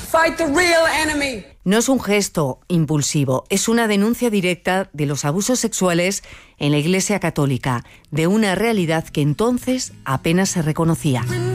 fight the real enemy. No es un gesto impulsivo, es una denuncia directa de los abusos sexuales en la Iglesia Católica, de una realidad que entonces apenas se reconocía.